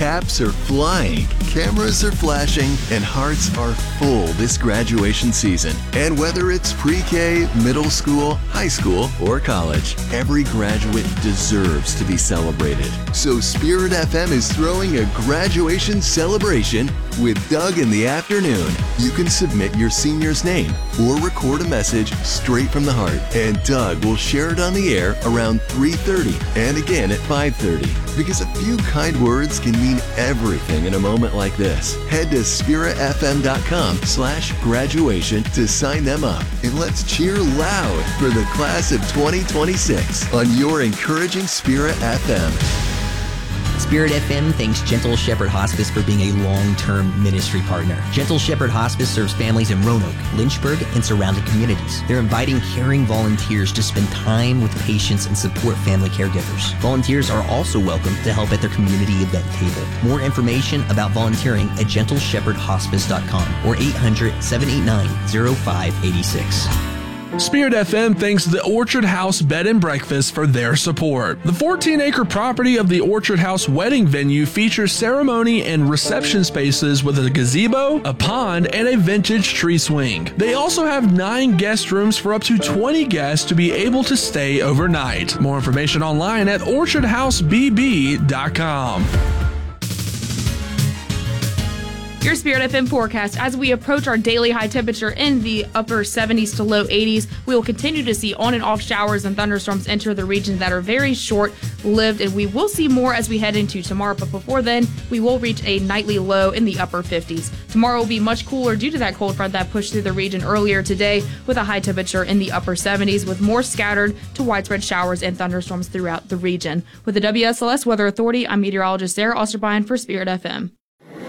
Caps are flying, cameras are flashing, and hearts are full this graduation season. And whether it's pre-K, middle school, high school, or college, every graduate deserves to be celebrated. So Spirit FM is throwing a graduation celebration with Doug in the afternoon. You can submit your senior's name or record a message straight from the heart, and Doug will share it on the air around 3:30 and again at 5:30. Because a few kind words can mean everything in a moment like this. Head to spiritfm.com/graduation to sign them up, and let's cheer loud for the class of 2026 on your encouraging Spirit FM. Spirit FM thanks Gentle Shepherd Hospice for being a long-term ministry partner. Gentle Shepherd Hospice serves families in Roanoke, Lynchburg, and surrounding communities. They're inviting caring volunteers to spend time with patients and support family caregivers. Volunteers are also welcome to help at their community event table. More information about volunteering at gentleshepherdhospice.com or 800-789-0586. Spirit FM thanks the Orchard House Bed and Breakfast for their support. The 14-acre property of the Orchard House wedding venue features ceremony and reception spaces with a gazebo, a pond, and a vintage tree swing. They also have 9 guest rooms for up to 20 guests to be able to stay overnight. More information online at orchardhousebb.com. Your Spirit FM forecast. As we approach our daily high temperature in the upper 70s to low 80s, we will continue to see on and off showers and thunderstorms enter the region that are very short-lived, and we will see more as we head into tomorrow. But before then, we will reach a nightly low in the upper 50s. Tomorrow will be much cooler due to that cold front that pushed through the region earlier today, with a high temperature in the upper 70s, with more scattered to widespread showers and thunderstorms throughout the region. With the WSLS Weather Authority, I'm meteorologist Sarah Osterbein for Spirit FM.